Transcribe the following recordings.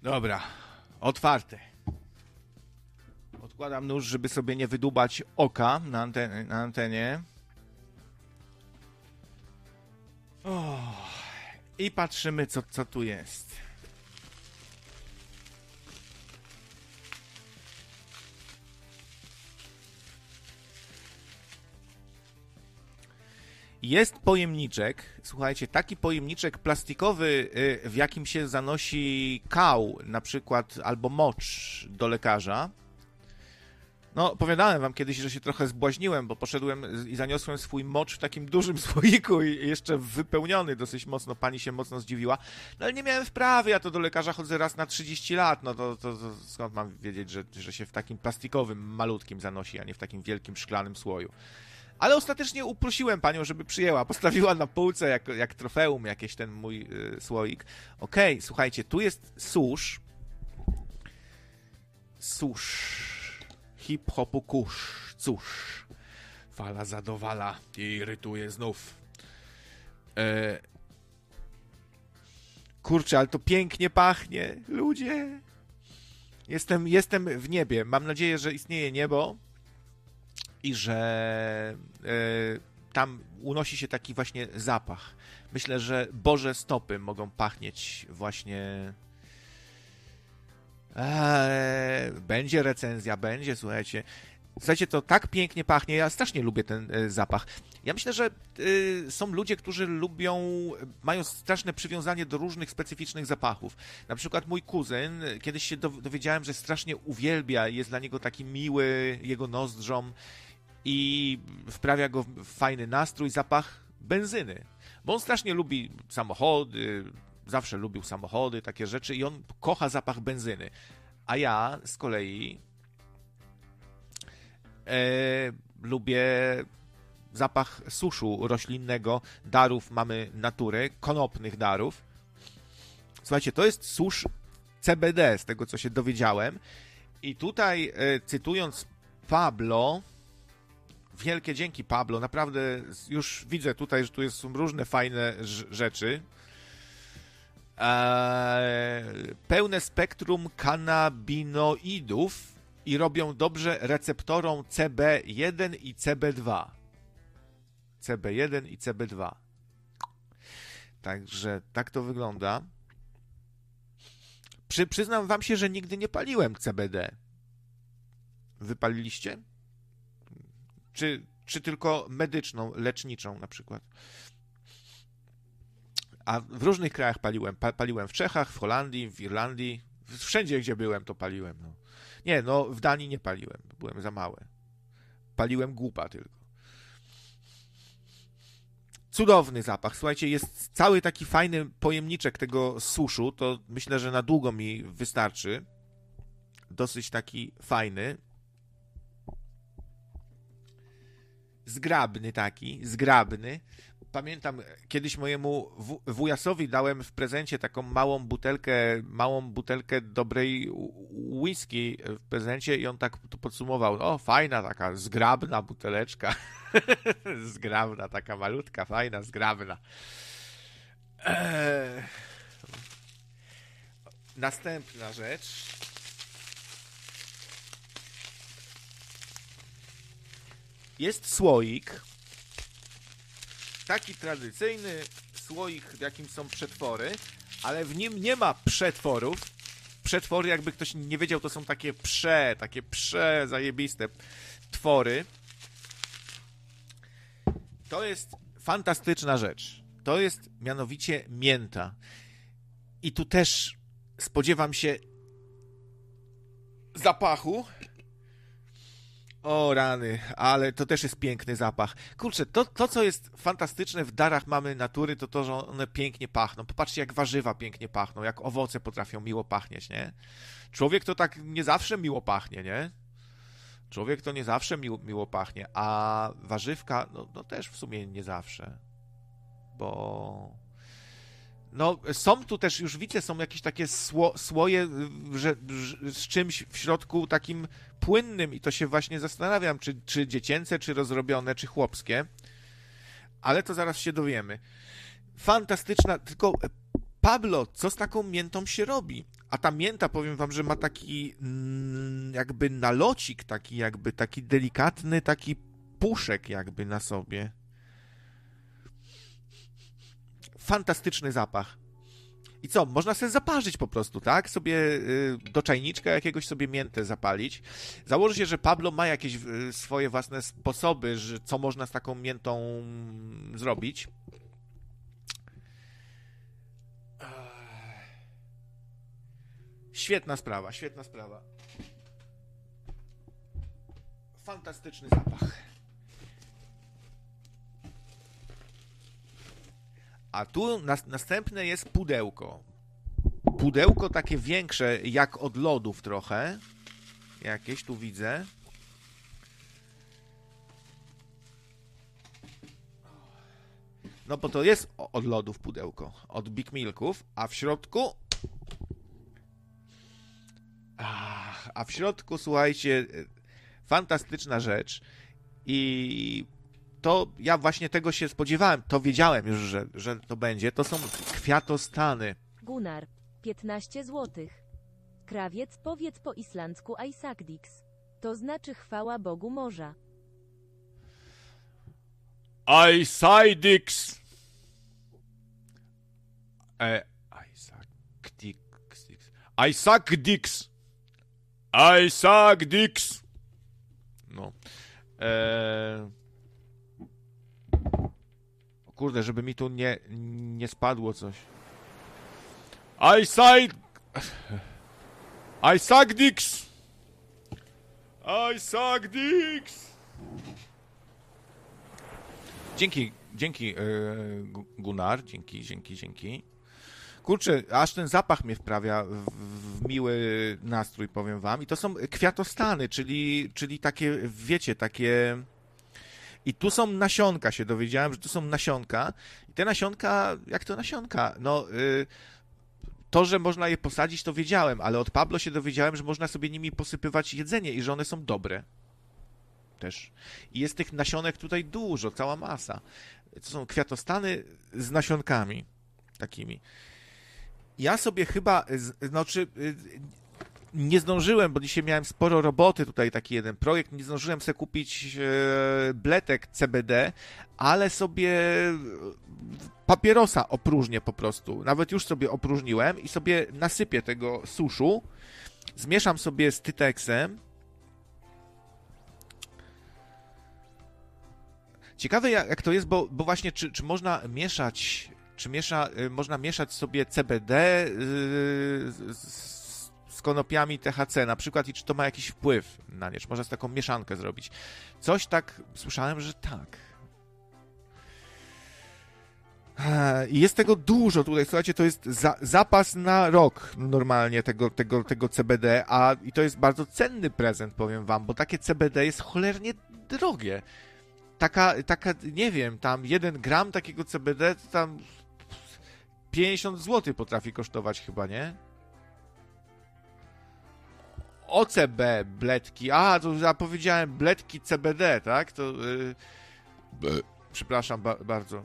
Dobra, otwarte. Odkładam nóż, żeby sobie nie wydubać oka na antenie. I patrzymy, co tu jest. Jest pojemniczek, słuchajcie, taki pojemniczek plastikowy, w jakim się zanosi kał, na przykład, albo mocz do lekarza. No, opowiadałem wam kiedyś, że się trochę zbłaźniłem, bo poszedłem i zaniosłem swój mocz w takim dużym słoiku i jeszcze wypełniony dosyć mocno, pani się mocno zdziwiła. No ale nie miałem wprawy, ja to do lekarza chodzę raz na 30 lat, no to skąd mam wiedzieć, że się w takim plastikowym, malutkim zanosi, a nie w takim wielkim, szklanym słoju. Ale ostatecznie uprosiłem panią, żeby przyjęła. Postawiła na półce jak trofeum jakieś ten mój słoik. Okej, słuchajcie, tu jest susz. Hip-hopu kusz. Cóż. Fala zadowala i irytuje znów. Kurczę, ale to pięknie pachnie. Ludzie. Jestem w niebie. Mam nadzieję, że istnieje niebo. I że tam unosi się taki właśnie zapach. Myślę, że Boże stopy mogą pachnieć właśnie... Będzie recenzja, będzie, słuchajcie. Słuchajcie, to tak pięknie pachnie, ja strasznie lubię ten zapach. Ja myślę, że są ludzie, którzy mają straszne przywiązanie do różnych specyficznych zapachów. Na przykład mój kuzyn, kiedyś się dowiedziałem, że strasznie uwielbia, jest dla niego taki miły, jego nozdrzom, i wprawia go w fajny nastrój zapach benzyny. Bo on strasznie lubi samochody, zawsze lubił samochody, takie rzeczy i on kocha zapach benzyny. A ja z kolei lubię zapach suszu roślinnego, darów mamy natury, konopnych darów. Słuchajcie, to jest susz CBD, z tego co się dowiedziałem. I tutaj cytując Pablo... Wielkie dzięki, Pablo. Naprawdę już widzę tutaj, że tu są różne fajne rzeczy. Pełne spektrum kanabinoidów i robią dobrze receptorom CB1 i CB2. CB1 i CB2. Także tak to wygląda. Przyznam wam się, że nigdy nie paliłem CBD. Wypaliliście? Czy tylko medyczną, leczniczą na przykład. A w różnych krajach paliłem. Paliłem w Czechach, w Holandii, w Irlandii. Wszędzie, gdzie byłem, to paliłem. No. Nie, no w Danii nie paliłem. Byłem za mały. Paliłem głupa tylko. Cudowny zapach. Słuchajcie, jest cały taki fajny pojemniczek tego suszu. To myślę, że na długo mi wystarczy. Dosyć taki fajny. Zgrabny. Pamiętam, kiedyś mojemu wujasowi dałem w prezencie taką małą butelkę dobrej whisky w prezencie i on tak to podsumował. O, fajna taka, zgrabna buteleczka. Zgrabna, taka malutka, fajna, zgrabna. Następna rzecz. Jest słoik, taki tradycyjny słoik, w jakim są przetwory, ale w nim nie ma przetworów. Przetwory, jakby ktoś nie wiedział, to są takie zajebiste twory. To jest fantastyczna rzecz. To jest mianowicie mięta. I tu też spodziewam się zapachu. O rany, ale to też jest piękny zapach. Kurczę, to co jest fantastyczne w darach mamy natury, to, że one pięknie pachną. Popatrzcie, jak warzywa pięknie pachną, jak owoce potrafią miło pachnieć, nie? Człowiek to tak nie zawsze miło pachnie, nie? Człowiek to nie zawsze miło pachnie, a warzywka, no też w sumie nie zawsze. Bo... No, są tu też, już widzę, są jakieś takie słoje z czymś w środku takim płynnym i to się właśnie zastanawiam, czy dziecięce, czy rozrobione, czy chłopskie. Ale to zaraz się dowiemy. Fantastyczna, tylko Pablo, co z taką miętą się robi? A ta mięta, powiem wam, że ma taki jakby nalocik, taki delikatny, taki puszek jakby na sobie. Fantastyczny zapach. I co? Można sobie zaparzyć po prostu, tak? Sobie do czajniczka jakiegoś sobie miętę zapalić. Założę się, że Pablo ma jakieś swoje własne sposoby, że co można z taką miętą zrobić. Świetna sprawa, świetna sprawa. Fantastyczny zapach. A tu następne jest pudełko. Pudełko takie większe, jak od lodów trochę. Jakieś tu widzę. No bo to jest od lodów pudełko. Od Big Milków. A w środku... A w środku, słuchajcie, fantastyczna rzecz. I... to ja właśnie tego się spodziewałem. To wiedziałem już, że to będzie. To są kwiatostany. Gunnar, 15 zł. Krawiec, powiedz po islandzku Isakdix. To znaczy chwała Bogu morza. Isakdix. Isakdix. Isakdix. No. Kurde, żeby mi tu nie spadło coś. Isakdix! Isakdix! Dzięki Gunnar, dzięki. Kurczę, aż ten zapach mnie wprawia w miły nastrój, powiem wam. I to są kwiatostany, czyli takie, wiecie, takie... I tu są nasionka, się dowiedziałem, że tu są nasionka. I te nasionka, jak to nasionka? No, to, że można je posadzić, to wiedziałem, ale od Pablo się dowiedziałem, że można sobie nimi posypywać jedzenie i że one są dobre. Też. I jest tych nasionek tutaj dużo, cała masa. To są kwiatostany z nasionkami takimi. Ja sobie chyba, nie zdążyłem, bo dzisiaj miałem sporo roboty, tutaj taki jeden projekt, nie zdążyłem sobie kupić bletek CBD, ale sobie papierosa opróżnię po prostu. Nawet już sobie opróżniłem i sobie nasypię tego suszu, zmieszam sobie z Tytexem. Ciekawe jak to jest, bo właśnie czy można mieszać, można mieszać sobie CBD z konopiami THC na przykład i czy to ma jakiś wpływ na nie, czy można z taką mieszankę zrobić. Coś tak, słyszałem, że tak. I jest tego dużo tutaj, słuchajcie, to jest zapas na rok normalnie tego CBD, i to jest bardzo cenny prezent, powiem wam, bo takie CBD jest cholernie drogie. Taka, nie wiem, tam 1 gram takiego CBD to tam 50 zł potrafi kosztować chyba, nie? OCB, bledki. To ja powiedziałem bledki CBD, tak? To przepraszam bardzo.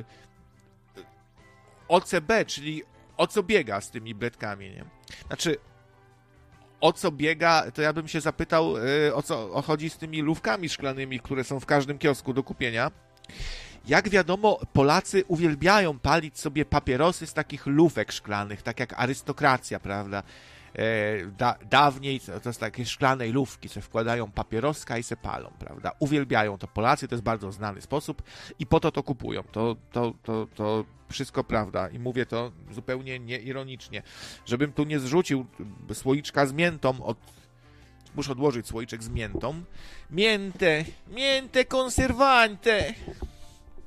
OCB, czyli o co biega z tymi bledkami, nie? Znaczy, o co biega, to ja bym się zapytał, o co chodzi z tymi lufkami szklanymi, które są w każdym kiosku do kupienia. Jak wiadomo, Polacy uwielbiają palić sobie papierosy z takich lufek szklanych, tak jak arystokracja, prawda? Dawniej to z takiej szklanej lufki se wkładają papieroska i se palą, prawda? Uwielbiają to Polacy, to jest bardzo znany sposób i po to kupują. To wszystko prawda i mówię to zupełnie nieironicznie. Żebym tu nie zrzucił słoiczka z miętą, muszę odłożyć słoiczek z miętą. Miętę conservante.